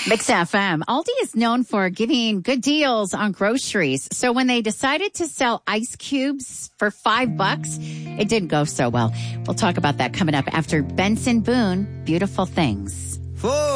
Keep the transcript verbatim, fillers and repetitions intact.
Mix F M. Aldi is known for giving good deals on groceries. So when they decided to sell ice cubes for five bucks, it didn't go so well. We'll talk about that coming up after Benson Boone, Beautiful Things.